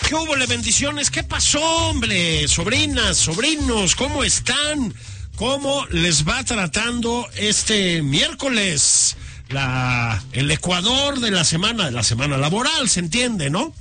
¿Qué hubo, bendiciones? ¿Qué pasó, hombre? Sobrinas, sobrinos, ¿cómo están? ¿Cómo les va tratando este miércoles? El Ecuador de la semana laboral, se entiende, ¿no?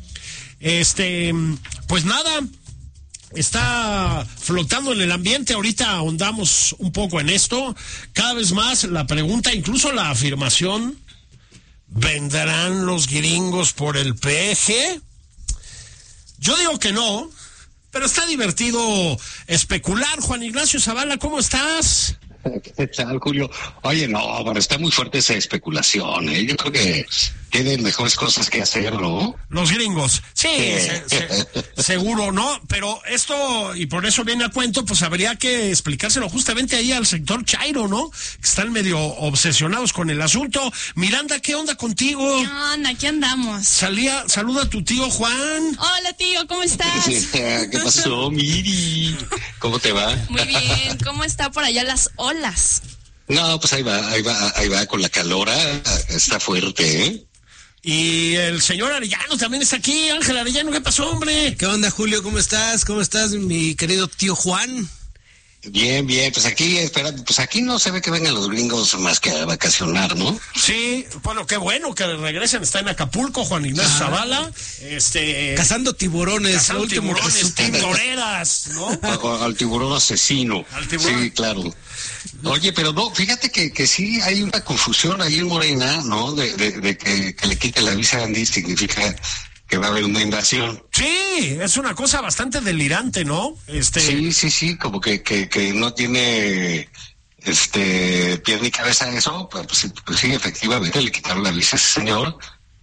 Pues nada, está flotando en el ambiente. Ahorita ahondamos un poco en esto. Cada vez más la pregunta, incluso la afirmación: ¿vendrán los gringos por el PG? Yo digo que no, pero está divertido especular. Juan Ignacio Zavala, ¿cómo estás? ¿Qué tal, Julio? Oye, no, pero está muy fuerte esa especulación, ¿eh? Yo creo que tienen mejores cosas que hacer, ¿no? Los gringos, sí, seguro, ¿no? Pero esto, y por eso viene a cuento, pues habría que explicárselo justamente ahí al sector chairo, ¿no? Que están medio obsesionados con el asunto. Miranda, ¿qué onda contigo? ¿Qué onda? Aquí andamos. Saluda a tu tío Juan. Hola, tío, ¿cómo estás? ¿Qué pasó, Miri? ¿Cómo te va? Muy bien, ¿cómo está por allá las olas? No, pues ahí va con la calora, está fuerte, ¿eh? Y el señor Arellano también está aquí. Ángel Arellano, ¿qué pasó, hombre? ¿Qué onda, Julio? ¿Cómo estás? ¿Cómo estás, mi querido tío Juan? Bien, pues aquí no se ve que vengan los gringos más que a vacacionar, ¿no? Sí, bueno, qué bueno que regresen. Está en Acapulco, Juan Ignacio Zavala. Cazando tiburones. Cazando tiburones, tiburoneras, ¿no? Al tiburón asesino. Al tiburón. Sí, claro. Oye, pero no, fíjate que sí hay una confusión ahí en Morena, ¿no? De que le quite la visa a Andy significa que va a haber una invasión. Sí, es una cosa bastante delirante, ¿no? Sí, como que no tiene pie ni cabeza eso, pues sí, efectivamente le quitaron la visa a ese señor.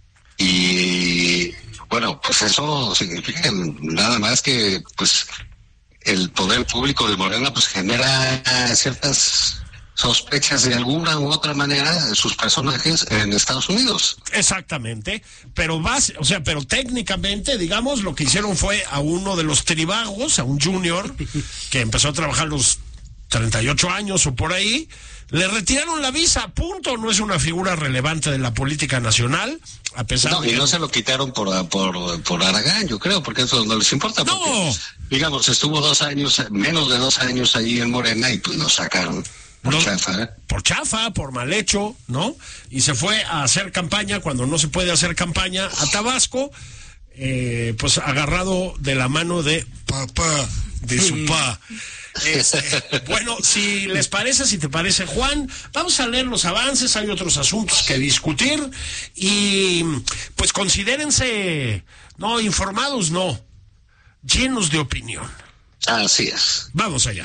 Y bueno, pues eso significa nada más que pues el poder público de Morena pues genera ciertas sospechas de alguna u otra manera de sus personajes en Estados Unidos. Exactamente, pero técnicamente, digamos, lo que hicieron fue a uno de los tribagos, a un junior que empezó a trabajar a los 38 años o por ahí, le retiraron la visa, punto. No es una figura relevante de la política nacional, a pesar de que... No se lo quitaron por Aragán, yo creo, porque eso no les importa. No. Porque, digamos, estuvo menos de 2 años ahí en Morena y pues lo sacaron. Por chafa, por mal hecho, ¿no? Y se fue a hacer campaña cuando no se puede hacer campaña a Tabasco, pues agarrado de la mano de papá, de su pa. Bueno, si te parece, Juan, vamos a leer los avances. Hay otros asuntos que discutir y pues considérense, no informados, no, llenos de opinión. Así es. Vamos allá.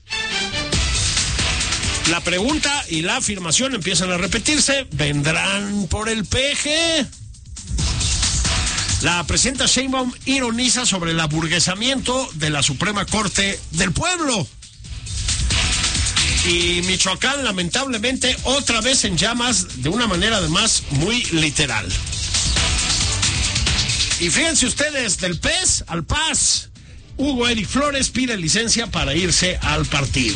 La pregunta y la afirmación empiezan a repetirse. ¿Vendrán por el PG? La presidenta Sheinbaum ironiza sobre el aburguesamiento de la Suprema Corte del Pueblo. Y Michoacán, lamentablemente, otra vez en llamas, de una manera además muy literal. Y fíjense ustedes, del PES al PAS, Hugo Eric Flores pide licencia para irse al partido.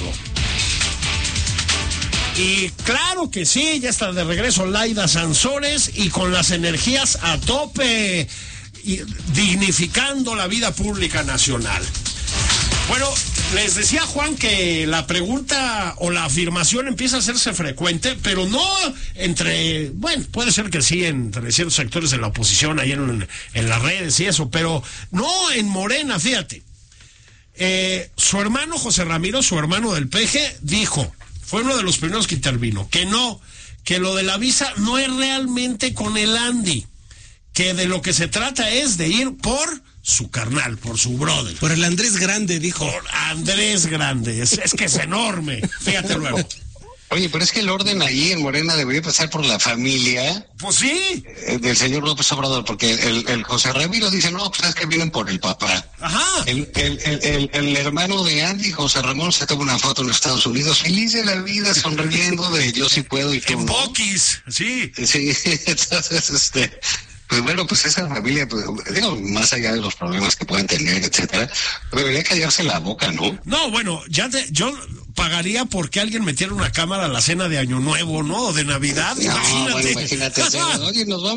Y claro que sí, ya está de regreso Laida Sansores y con las energías a tope, y dignificando la vida pública nacional. Bueno, les decía Juan que la pregunta o la afirmación empieza a hacerse frecuente, pero no puede ser que sí entre ciertos sectores de la oposición, ahí en las redes y eso, pero no en Morena, fíjate. Su hermano José Ramiro, su hermano del PG, dijo... Fue uno de los primeros que intervino, que lo de la visa no es realmente con el Andy, que de lo que se trata es de ir por su carnal, por su brother. Por el Andrés Grande, dijo. Por Andrés Grande, es que es enorme, fíjate luego. Oye, pero es que el orden ahí en Morena debería pasar por la familia. Pues sí. Del señor López Obrador, porque el José Ramiro dice, no, pues es que vienen por el papá. Ajá. El hermano de Andy, José Ramón, se toma una foto en Estados Unidos, feliz de la vida, sonriendo de yo sí puedo y tú en no. Boquis, sí. Sí, entonces, pues bueno, pues esa familia, pues, digo, más allá de los problemas que puedan tener, etcétera, debería callarse la boca, ¿no? No, bueno, yo pagaría porque alguien metiera una cámara a la cena de Año Nuevo, ¿no? O de Navidad, No, imagínate. bueno, imagínate, oye, nos vamos